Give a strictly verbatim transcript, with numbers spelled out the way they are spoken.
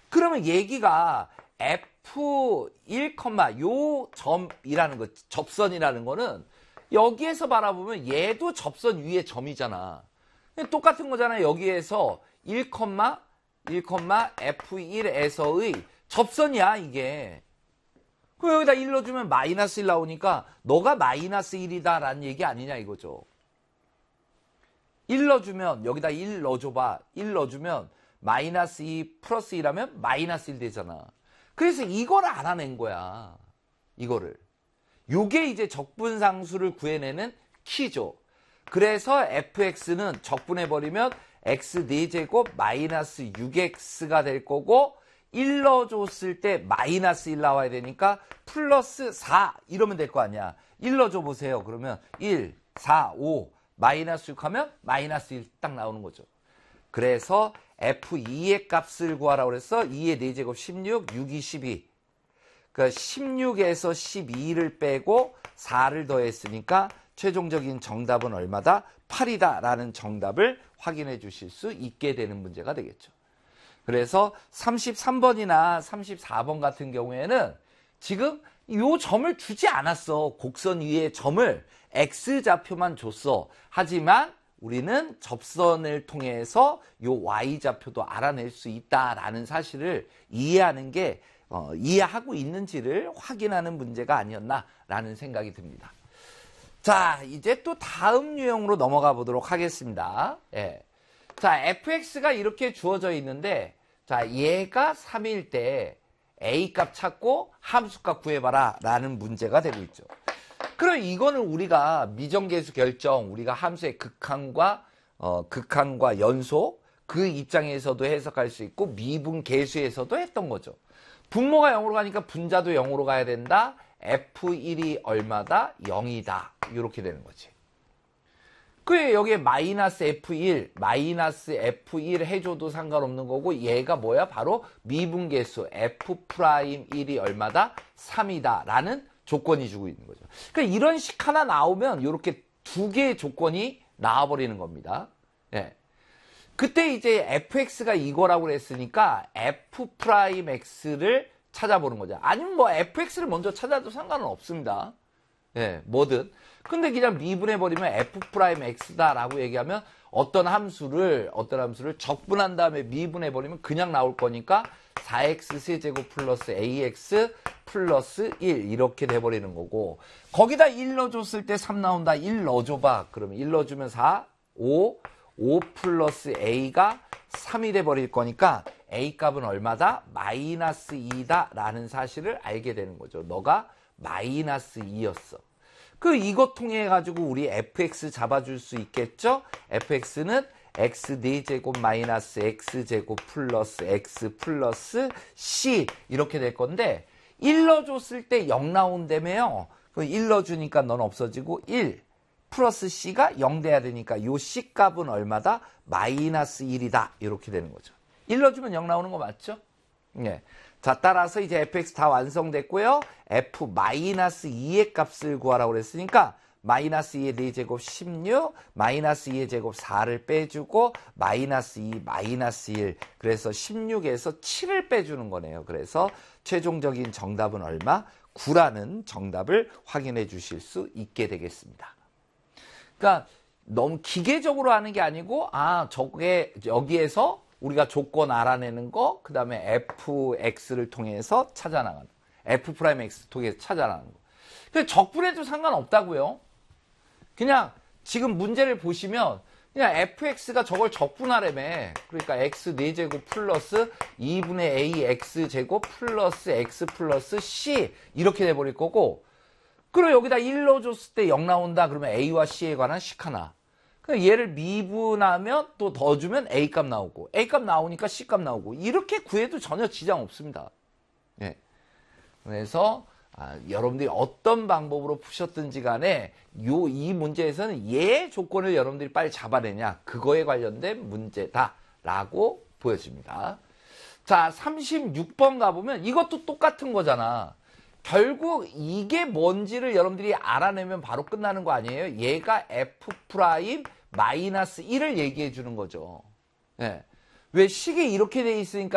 그러면 얘기가 에프 일, 요 점이라는 거, 접선이라는 거는 여기에서 바라보면 얘도 접선 위에 점이잖아. 똑같은 거잖아. 여기에서 일, 일, 에프 일에서의 접선이야, 이게. 그럼 여기다 일 넣어주면 마이너스 일 나오니까 너가 마이너스 일이다 라는 얘기 아니냐 이거죠. 일 넣어주면 여기다 일 넣어줘봐. 일 넣어주면 마이너스 이 플러스 일하면 마이너스 일 되잖아. 그래서 이걸 알아낸 거야. 이거를. 요게 이제 적분상수를 구해내는 키죠. 그래서 에프엑스는 적분해버리면 x 네 제곱 마이너스 육 엑스가 될 거고 일 넣어줬을 때 마이너스 일 나와야 되니까 플러스 사 이러면 될 거 아니야. 일 넣어줘 보세요. 그러면 일, 사, 오 마이너스 육 하면 마이너스 일 딱 나오는 거죠. 그래서 에프 이의 값을 구하라고 그랬어. 이의 네 제곱 십육, 육이 십이. 그러니까 십육에서 십이를 빼고 사를 더했으니까 최종적인 정답은 얼마다? 팔이다 라는 정답을 확인해 주실 수 있게 되는 문제가 되겠죠. 그래서 삼십삼 번이나 삼십사 번 같은 경우에는 지금 이 점을 주지 않았어. 곡선 위에 점을 X좌표만 줬어. 하지만 우리는 접선을 통해서 요 Y좌표도 알아낼 수 있다라는 사실을 이해하는 게 어, 이해하고 있는지를 확인하는 문제가 아니었나라는 생각이 듭니다. 자, 이제 또 다음 유형으로 넘어가 보도록 하겠습니다. 예. 자, 에프엑스가 이렇게 주어져 있는데 자, 얘가 삼일 때 A값 찾고 함수값 구해봐라 라는 문제가 되고 있죠. 그럼 이거는 우리가 미정계수 결정, 우리가 함수의 극한과 어, 극한과 연속 그 입장에서도 해석할 수 있고 미분계수에서도 했던 거죠. 분모가 영으로 가니까 분자도 영으로 가야 된다. 에프 일이 얼마다? 영이다. 이렇게 되는 거지. 그래 여기에 마이너스 에프 일, 마이너스 에프 일 해줘도 상관없는 거고 얘가 뭐야? 바로 미분계수 F 프라임 일이 얼마다? 삼이다 라는 조건이 주고 있는 거죠. 그러니까 이런 식 하나 나오면 이렇게 두 개의 조건이 나와버리는 겁니다. 예. 그때 이제 에프엑스가 이거라고 그랬으니까 F 프라임 X를 찾아보는 거죠. 아니면 뭐 에프엑스를 먼저 찾아도 상관은 없습니다. 예, 뭐든. 근데 그냥 미분해버리면 F 프라임 X다라고 얘기하면 어떤 함수를, 어떤 함수를 적분한 다음에 미분해버리면 그냥 나올 거니까 사 엑스 세제곱 플러스 에이엑스 플러스 일 이렇게 돼버리는 거고 거기다 일 넣어줬을 때 삼 나온다. 일 넣어줘봐. 그러면 일 넣어주면 사, 오, 오 플러스 A가 삼이 돼버릴 거니까 A 값은 얼마다? 마이너스 이다 라는 사실을 알게 되는 거죠. 너가 마이너스 이였어. 그 이것 통해 가지고 우리 에프엑스 잡아줄 수 있겠죠? 에프엑스는 x 네 제곱 마이너스 x제곱 플러스 x 플러스 c 이렇게 될 건데 일 넣어줬을 때 영 나온다며요. 그 일 넣어주니까 넌 없어지고 일 플러스 c가 영 돼야 되니까 요 c 값은 얼마다? 마이너스 일이다. 이렇게 되는 거죠. 일 넣어주면 영 나오는 거 맞죠? 예. 자, 따라서 이제 에프엑스 다 완성됐고요. F 마이너스 이의 값을 구하라고 그랬으니까 마이너스 이의 네 제곱 십육, 마이너스 이의 제곱 사를 빼주고 마이너스 이, 마이너스 일. 그래서 십육에서 칠을 빼주는 거네요. 그래서 최종적인 정답은 얼마? 구라는 정답을 확인해 주실 수 있게 되겠습니다. 그러니까 너무 기계적으로 하는 게 아니고 아, 저게 여기에서 우리가 조건 알아내는 거, 그 다음에 에프엑스를 통해서 찾아나가는 거. F 프라임 X 통해서 찾아나가는 거. 근데 적분해도 상관없다고요. 그냥 지금 문제를 보시면 그냥 에프엑스가 저걸 적분하라며. 그러니까 x 네 제곱 플러스 이분의 a x제곱 플러스 x 플러스 c 이렇게 돼버릴 거고 그리고 여기다 일 넣어줬을 때 영 나온다. 그러면 a와 c에 관한 식 하나. 얘를 미분하면 또 더 주면 A값 나오고 A값 나오니까 C값 나오고 이렇게 구해도 전혀 지장 없습니다. 예. 그래서 아, 여러분들이 어떤 방법으로 푸셨든지 간에 요, 이 문제에서는 얘 조건을 여러분들이 빨리 잡아내냐 그거에 관련된 문제다라고 보여집니다. 자, 삼십육 번 가보면 이것도 똑같은 거잖아. 결국 이게 뭔지를 여러분들이 알아내면 바로 끝나는 거 아니에요? 얘가 F 프라임 마이너스 일을 얘기해 주는 거죠. 예. 왜 식이 이렇게 돼 있으니까